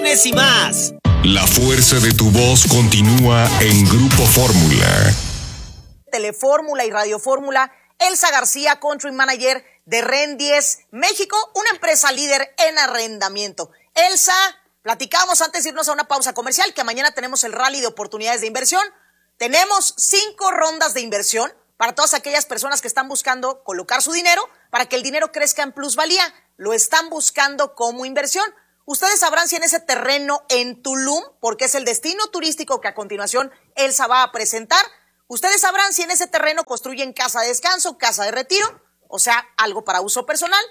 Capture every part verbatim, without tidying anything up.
promociones y más. La fuerza de tu voz continúa en Grupo Fórmula. Telefórmula y Radio Fórmula, Elsa García, Country Manager de REN diez México, una empresa líder en arrendamiento. Elsa, platicamos antes de irnos a una pausa comercial que mañana tenemos el rally de oportunidades de inversión. Tenemos cinco rondas de inversión para todas aquellas personas que están buscando colocar su dinero para que el dinero crezca en plusvalía. Lo están buscando como inversión. Ustedes sabrán si en ese terreno en Tulum, porque es el destino turístico que a continuación Elsa va a presentar, ustedes sabrán si en ese terreno construyen casa de descanso, casa de retiro, o sea, algo para uso personal,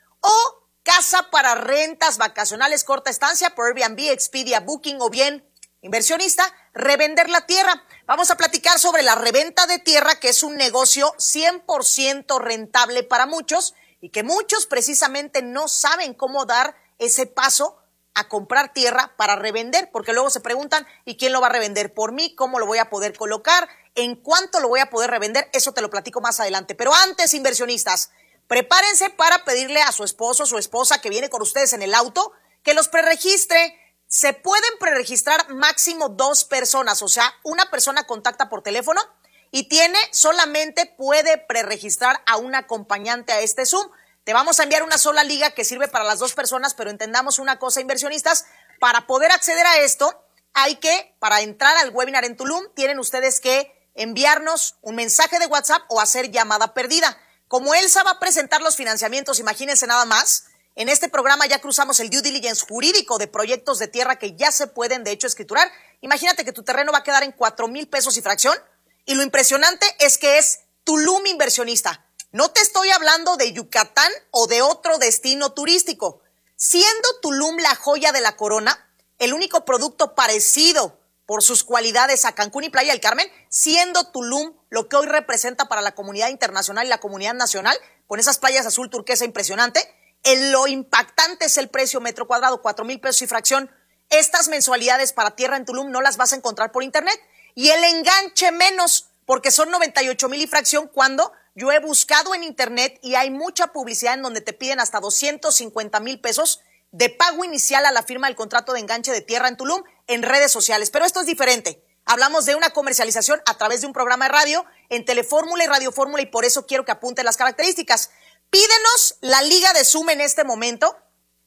o casa para rentas vacacionales corta estancia por Airbnb, Expedia, Booking o bien inversionista, revender la tierra. Vamos a platicar sobre la reventa de tierra, que es un negocio cien por ciento rentable para muchos y que muchos precisamente no saben cómo dar ese paso a comprar tierra para revender, porque luego se preguntan, ¿y quién lo va a revender por mí? ¿Cómo lo voy a poder colocar? ¿En cuánto lo voy a poder revender? Eso te lo platico más adelante. Pero antes, inversionistas, prepárense para pedirle a su esposo o su esposa que viene con ustedes en el auto que los preregistre. Se pueden preregistrar máximo dos personas, o sea, una persona contacta por teléfono y tiene, solamente puede preregistrar a un acompañante a este Zoom. Te vamos a enviar una sola liga que sirve para las dos personas, pero entendamos una cosa, inversionistas, para poder acceder a esto, hay que, para entrar al webinar en Tulum, tienen ustedes que enviarnos un mensaje de WhatsApp o hacer llamada perdida. Como Elsa va a presentar los financiamientos, imagínense nada más, en este programa ya cruzamos el due diligence jurídico de proyectos de tierra que ya se pueden, de hecho, escriturar. Imagínate que tu terreno va a quedar en cuatro mil pesos y fracción, y lo impresionante es que es Tulum inversionista. No te estoy hablando de Yucatán o de otro destino turístico. Siendo Tulum la joya de la corona, el único producto parecido por sus cualidades a Cancún y Playa del Carmen, siendo Tulum lo que hoy representa para la comunidad internacional y la comunidad nacional, con esas playas azul turquesa impresionante, en lo impactante es el precio metro cuadrado, cuatro mil pesos y fracción. Estas mensualidades para tierra en Tulum no las vas a encontrar por internet. Y el enganche menos, porque son noventa y ocho mil y fracción cuando yo he buscado en internet y hay mucha publicidad en donde te piden hasta doscientos cincuenta mil pesos de pago inicial a la firma del contrato de enganche de tierra en Tulum en redes sociales. Pero esto es diferente. Hablamos de una comercialización a través de un programa de radio en Telefórmula y Radio Fórmula y por eso quiero que apunten las características. Pídenos la liga de Zoom en este momento,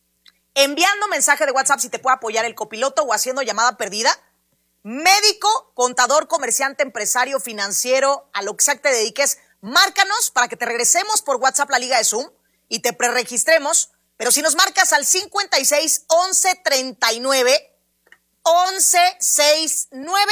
enviando mensaje de WhatsApp si te puede apoyar el copiloto o haciendo llamada perdida. Médico, contador, comerciante, empresario, financiero, a lo que sea que te dediques, márcanos para que te regresemos por WhatsApp la liga de Zoom y te preregistremos. Pero si nos marcas al cincuenta y seis, once, treinta y nueve, once, sesenta y nueve,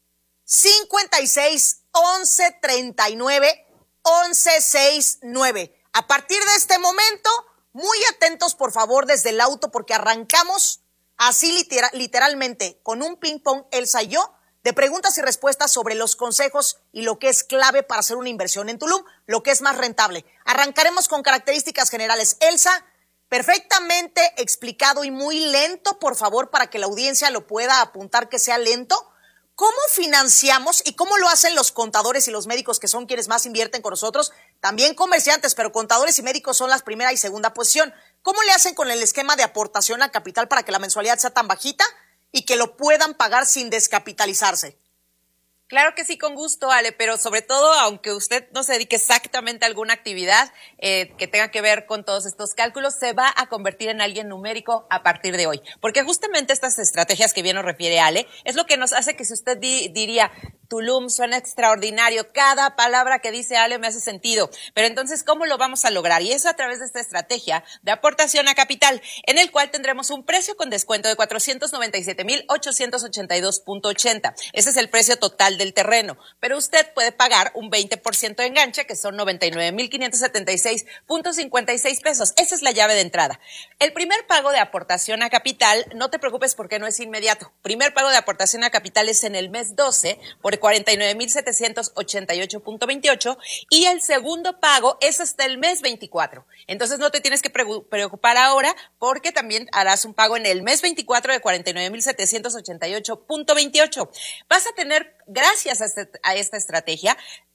cincuenta y seis, once, treinta y nueve, once, sesenta y nueve. A partir de este momento, muy atentos por favor desde el auto porque arrancamos así literal, literalmente con un ping pong Elsa y yo de preguntas y respuestas sobre los consejos y lo que es clave para hacer una inversión en Tulum, lo que es más rentable. Arrancaremos con características generales. Elsa, perfectamente explicado y muy lento, por favor, para que la audiencia lo pueda apuntar que sea lento. ¿Cómo financiamos y cómo lo hacen los contadores y los médicos que son quienes más invierten con nosotros? También comerciantes, pero contadores y médicos son las primera y segunda posición. ¿Cómo le hacen con el esquema de aportación a capital para que la mensualidad sea tan bajita y que lo puedan pagar sin descapitalizarse? Claro que sí, con gusto, Ale, pero sobre todo, aunque usted no se dedique exactamente a alguna actividad eh, que tenga que ver con todos estos cálculos, se va a convertir en alguien numérico a partir de hoy. Porque justamente estas estrategias que bien nos refiere Ale, es lo que nos hace que si usted di, diría, Tulum suena extraordinario, cada palabra que dice Ale me hace sentido, pero entonces, ¿cómo lo vamos a lograr? Y eso a través de esta estrategia de aportación a capital, en el cual tendremos un precio con descuento de cuatrocientos noventa y siete mil ochocientos ochenta y dos punto ochenta. Ese es el precio total del terreno, pero usted puede pagar un veinte por ciento de enganche, que son noventa y nueve mil quinientos setenta y seis punto cincuenta y seis pesos. Esa es la llave de entrada. El primer pago de aportación a capital, no te preocupes porque no es inmediato. Primer pago de aportación a capital es en el mes doce por cuarenta y nueve mil setecientos ochenta y ocho punto veintiocho y el segundo pago es hasta el mes veinticuatro. Entonces no te tienes que preocupar ahora porque también harás un pago en el mes veinticuatro de cuarenta y nueve mil setecientos ochenta y ocho punto veintiocho. Vas a tener, gracias a, este, a esta estrategia,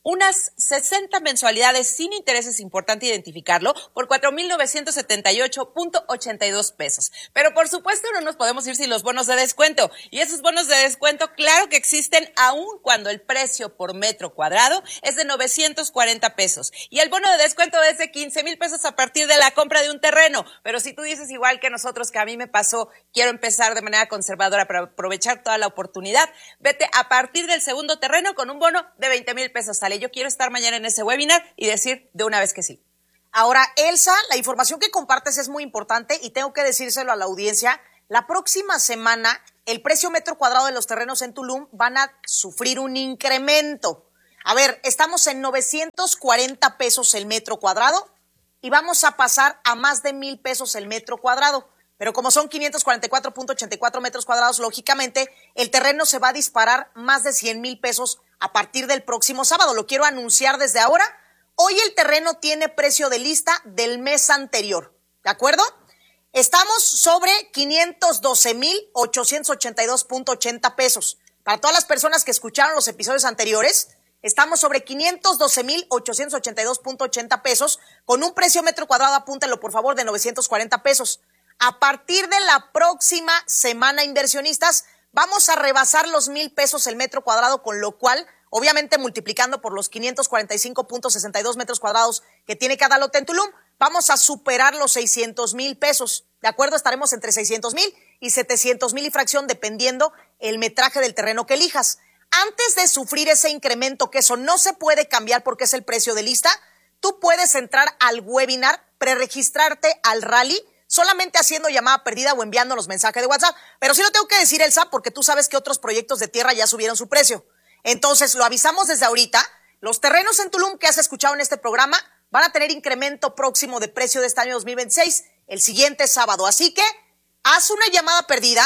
unas sesenta mensualidades sin intereses, importante identificarlo, por cuatro mil novecientos setenta y ocho punto ochenta y dos pesos. Pero por supuesto no nos podemos ir sin los bonos de descuento. Y esos bonos de descuento, claro que existen aún cuando el precio por metro cuadrado es de novecientos cuarenta pesos. Y el bono de descuento es de quince mil pesos a partir de la compra de un terreno. Pero si tú dices igual que nosotros, que a mí me pasó, quiero empezar de manera conservadora para aprovechar toda la oportunidad, vete a partir del segundo terreno con un bono de veinte mil pesos. Yo quiero estar mañana en ese webinar y decir de una vez que sí. Ahora, Elsa, la información que compartes es muy importante y tengo que decírselo a la audiencia. La próxima semana, el precio metro cuadrado de los terrenos en Tulum van a sufrir un incremento. A ver, estamos en novecientos cuarenta pesos el metro cuadrado y vamos a pasar a más de mil pesos el metro cuadrado. Pero como son quinientos cuarenta y cuatro punto ochenta y cuatro metros cuadrados, lógicamente, el terreno se va a disparar más de cien mil pesos a partir del próximo sábado. Lo quiero anunciar desde ahora. Hoy el terreno tiene precio de lista del mes anterior, ¿de acuerdo? Estamos sobre quinientos doce mil ochocientos ochenta y dos punto ochenta pesos. Para todas las personas que escucharon los episodios anteriores, estamos sobre quinientos doce mil ochocientos ochenta y dos punto ochenta pesos con un precio metro cuadrado, apúntalo por favor, de novecientos cuarenta pesos. A partir de la próxima semana, inversionistas, vamos a rebasar los mil pesos el metro cuadrado, con lo cual, obviamente multiplicando por los quinientos cuarenta y cinco punto sesenta y dos metros cuadrados que tiene cada lote en Tulum, vamos a superar los seiscientos mil pesos. ¿De acuerdo? Estaremos entre seiscientos mil y setecientos mil y fracción, dependiendo el metraje del terreno que elijas. Antes de sufrir ese incremento, que eso no se puede cambiar porque es el precio de lista, tú puedes entrar al webinar, preregistrarte al rally, solamente haciendo llamada perdida o enviando los mensajes de WhatsApp. Pero sí lo tengo que decir, Elsa, porque tú sabes que otros proyectos de tierra ya subieron su precio. Entonces, lo avisamos desde ahorita. Los terrenos en Tulum que has escuchado en este programa van a tener incremento próximo de precio de este año dos mil veintiséis, el siguiente sábado. Así que, haz una llamada perdida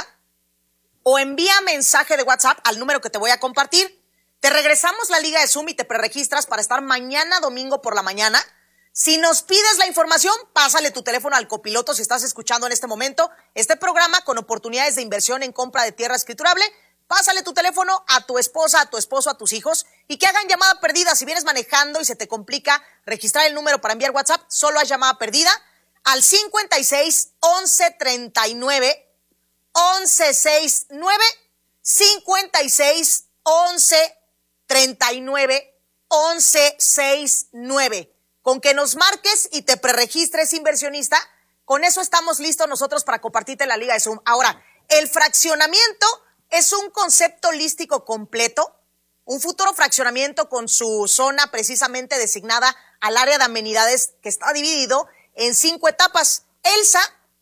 o envía mensaje de WhatsApp al número que te voy a compartir. Te regresamos la liga de Zoom y te preregistras para estar mañana domingo por la mañana. Si nos pides la información, pásale tu teléfono al copiloto si estás escuchando en este momento este programa con oportunidades de inversión en compra de tierra escriturable. Pásale tu teléfono a tu esposa, a tu esposo, a tus hijos y que hagan llamada perdida. Si vienes manejando y se te complica registrar el número para enviar WhatsApp, solo haz llamada perdida al cincuenta y seis, once, treinta y nueve, once, sesenta y nueve, cincuenta y seis, once, treinta y nueve, once, sesenta y nueve. Con que nos marques y te preregistres, inversionista, con eso estamos listos nosotros para compartirte la liga de Zoom. Ahora, el fraccionamiento es un concepto holístico completo, un futuro fraccionamiento con su zona precisamente designada al área de amenidades que está dividido en cinco etapas. Elsa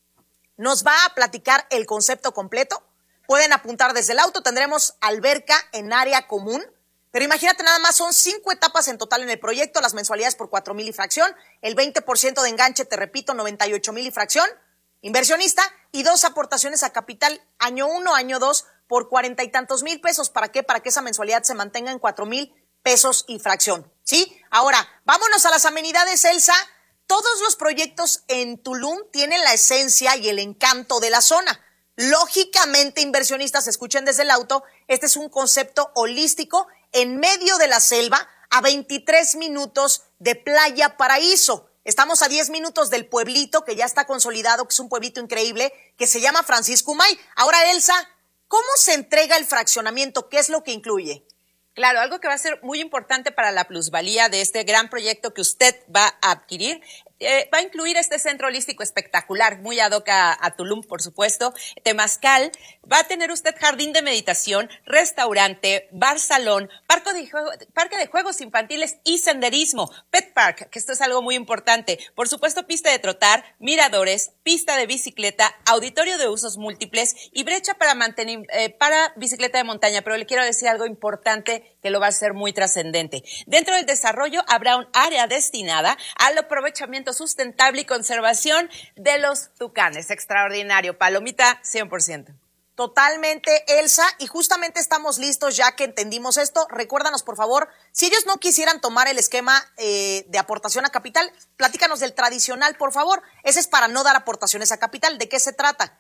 nos va a platicar el concepto completo. Pueden apuntar desde el auto, tendremos alberca en área común. Pero imagínate nada más, son cinco etapas en total en el proyecto, las mensualidades por cuatro mil y fracción, el veinte por ciento de enganche, te repito, noventa y ocho mil y fracción, inversionista, y dos aportaciones a capital, año uno, año dos, por cuarenta y tantos mil pesos. ¿Para qué? Para que esa mensualidad se mantenga en cuatro mil pesos y fracción, ¿sí? Ahora, vámonos a las amenidades, Elsa. Todos los proyectos en Tulum tienen la esencia y el encanto de la zona. Lógicamente, inversionistas, escuchen desde el auto, este es un concepto holístico en medio de la selva, a veintitrés minutos de Playa Paraíso. Estamos a diez minutos del pueblito que ya está consolidado, que es un pueblito increíble, que se llama Francisco Umay. Ahora, Elsa, ¿cómo se entrega el fraccionamiento? ¿Qué es lo que incluye? Claro, algo que va a ser muy importante para la plusvalía de este gran proyecto que usted va a adquirir, eh, va a incluir este centro holístico espectacular, muy ad hoc a, a Tulum, por supuesto, Temazcal. Va a tener usted jardín de meditación, restaurante, bar salón, parque de, juego, parque de juegos infantiles y senderismo, pet park, que esto es algo muy importante. Por supuesto, pista de trotar, miradores, pista de bicicleta, auditorio de usos múltiples y brecha para mantener, eh, para bicicleta de montaña. Pero le quiero decir algo importante que lo va a ser muy trascendente. Dentro del desarrollo habrá un área destinada al aprovechamiento sustentable y conservación de los tucanes. Extraordinario. Palomita, cien por ciento. Totalmente, Elsa, y justamente estamos listos ya que entendimos esto. Recuérdanos, por favor, si ellos no quisieran tomar el esquema eh, de aportación a capital, platícanos del tradicional, por favor. Ese es para no dar aportaciones a capital. ¿De qué se trata?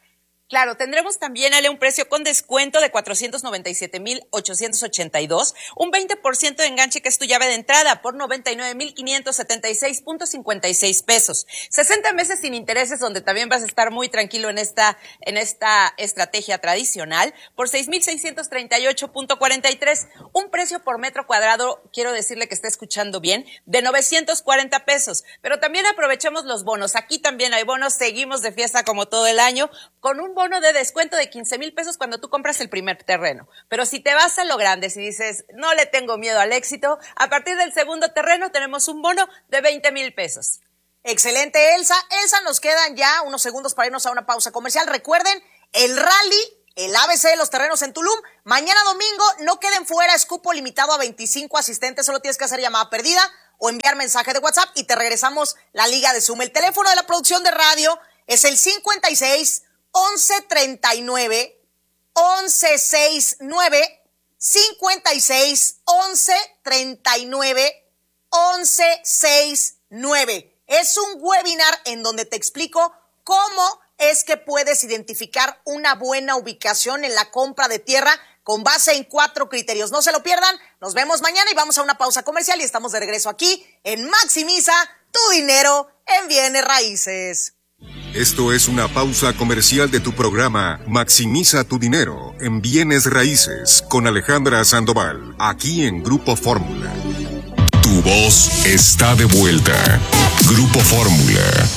Claro, tendremos también, Ale, un precio con descuento de cuatrocientos noventa y siete mil ochocientos ochenta y dos, un veinte por ciento de enganche que es tu llave de entrada por noventa y nueve mil quinientos setenta y seis punto cincuenta y seis pesos. sesenta meses sin intereses, donde también vas a estar muy tranquilo en esta, en esta estrategia tradicional, por seis mil seiscientos treinta y ocho punto cuarenta y tres. Un precio por metro cuadrado, quiero decirle que está escuchando bien, de novecientos cuarenta pesos. Pero también aprovechamos los bonos. Aquí también hay bonos, seguimos de fiesta como todo el año, con un bono de descuento de quince mil pesos cuando tú compras el primer terreno. Pero si te vas a lo grande, si dices, no le tengo miedo al éxito, a partir del segundo terreno tenemos un bono de veinte mil pesos. Excelente, Elsa. Elsa, nos quedan ya unos segundos para irnos a una pausa comercial. Recuerden, el rally, el A B C de los terrenos en Tulum, mañana domingo, no queden fuera, es cupo limitado a veinticinco asistentes, solo tienes que hacer llamada perdida o enviar mensaje de WhatsApp y te regresamos la liga de Zoom. El teléfono de la producción de radio es el cincuenta y seis, once treinta y nueve, once sesenta y nueve, cincuenta y seis, once treinta y nueve, once sesenta y nueve. Es un webinar en donde te explico cómo es que puedes identificar una buena ubicación en la compra de tierra con base en cuatro criterios. No se lo pierdan, nos vemos mañana y vamos a una pausa comercial y estamos de regreso aquí en Maximiza tu dinero en bienes raíces. Esto es una pausa comercial de tu programa Maximiza tu dinero en bienes raíces con Alejandra Sandoval, aquí en Grupo Fórmula. Tu voz está de vuelta. Grupo Fórmula.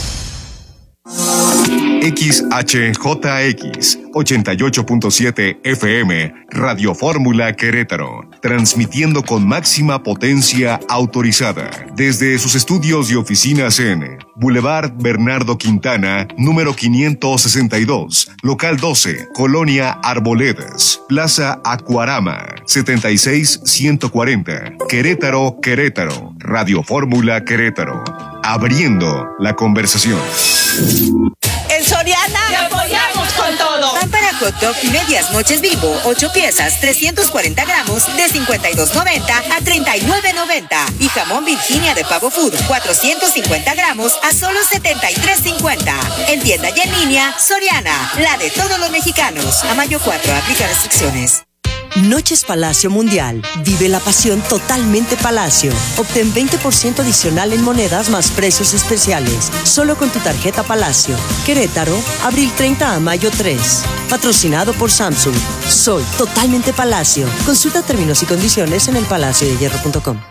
X H J X ochenta y ocho punto siete F M, Radio Fórmula Querétaro, transmitiendo con máxima potencia autorizada desde sus estudios y oficinas en Boulevard Bernardo Quintana, número quinientos sesenta y dos, local doce, Colonia Arboledas, Plaza Acuarama, setenta y seis ciento cuarenta, Querétaro, Querétaro, Radio Fórmula Querétaro, abriendo la conversación. En Soriana ¡te apoyamos con todo! Pan para hot dog y medias noches Bimbo, ocho piezas, trescientos cuarenta gramos, de cincuenta y dos noventa a treinta y nueve noventa. Y jamón Virginia de Pavo Food, cuatrocientos cincuenta gramos, a solo setenta y tres cincuenta. En tienda y en línea, Soriana, la de todos los mexicanos. A mayo cuatro, aplica restricciones. Noches Palacio Mundial. Vive la pasión totalmente Palacio. Obtén veinte por ciento adicional en monedas más precios especiales. Solo con tu tarjeta Palacio. Querétaro, abril treinta a mayo tres. Patrocinado por Samsung. Soy totalmente Palacio. Consulta términos y condiciones en el palacio de hierro punto com.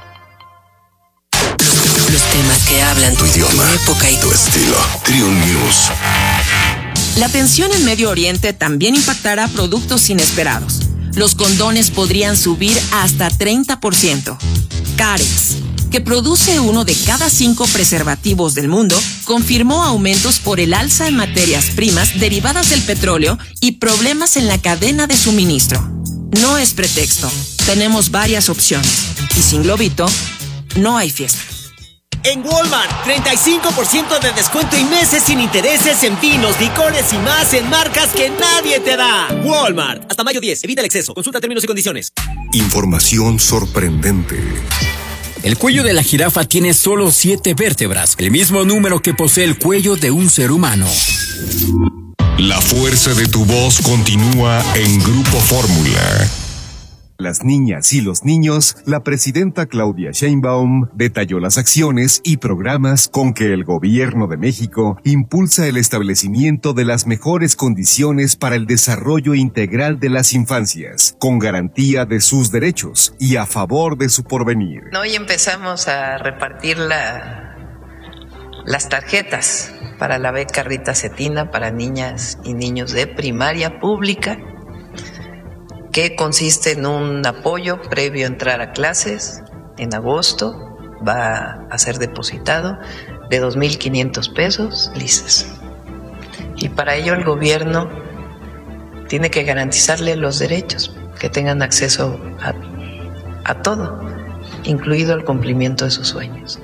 Los temas que hablan tu idioma, tu época y tu estilo. Triun News. La tensión en Medio Oriente también impactará productos inesperados. Los condones podrían subir hasta treinta por ciento. Carex, que produce uno de cada cinco preservativos del mundo, confirmó aumentos por el alza en materias primas derivadas del petróleo y problemas en la cadena de suministro. No es pretexto. Tenemos varias opciones. Y sin globito, no hay fiesta. En Walmart, treinta y cinco por ciento de descuento y meses sin intereses en vinos, licores y más en marcas que nadie te da. Walmart, hasta mayo diez, evita el exceso, consulta términos y condiciones. Información sorprendente. El cuello de la jirafa tiene solo siete vértebras, el mismo número que posee el cuello de un ser humano. La fuerza de tu voz continúa en Grupo Fórmula. Las niñas y los niños, la presidenta Claudia Sheinbaum detalló las acciones y programas con que el gobierno de México impulsa el establecimiento de las mejores condiciones para el desarrollo integral de las infancias, con garantía de sus derechos y a favor de su porvenir. Hoy empezamos a repartir la, las tarjetas para la beca Rita Cetina para niñas y niños de primaria pública, que consiste en un apoyo previo a entrar a clases. En agosto va a ser depositado de dos mil quinientos pesos lisas. Y para ello el gobierno tiene que garantizarle los derechos, que tengan acceso a, a todo, incluido el cumplimiento de sus sueños.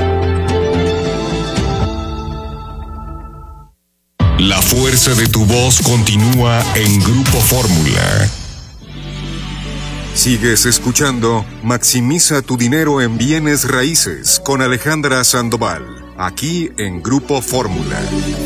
La fuerza de tu voz continúa en Grupo Fórmula. Sigues escuchando Maximiza tu dinero en bienes raíces con Alejandra Sandoval, aquí en Grupo Fórmula.